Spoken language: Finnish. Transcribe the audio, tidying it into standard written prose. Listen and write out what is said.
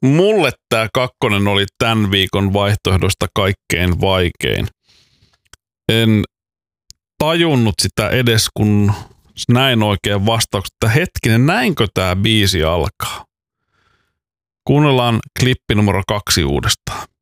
mulle tää kakkonen oli tämän viikon vaihtoehdosta kaikkein vaikein. En tajunnut sitä edes, kun näin oikein vastaukset, että hetkinen, näinkö tää biisi alkaa? Kuunnellaan klippi numero 2 uudestaan.